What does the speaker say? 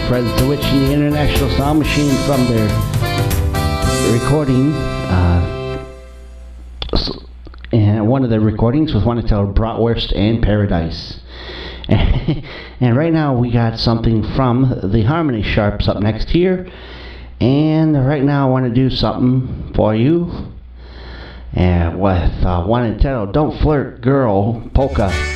Fred DeWitch and the International Sound Machine from their recording. And one of the recordings was one entitled Bratwurst and Paradise. And right now we got something from the Harmony Sharps up next here. And right now I want to do something for you. And with one entitled Don't Flirt Girl Polka.